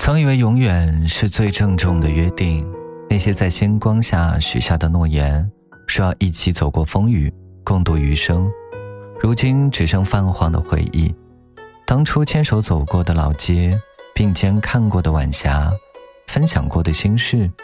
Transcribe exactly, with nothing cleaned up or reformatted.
曾以为永远是最郑重的约定，那些在星光下许下的诺言，说要一起走过风雨，共度余生，如今只剩泛黄的回忆。当初牵手走过的老街，并肩看过的晚霞，分享过的心事，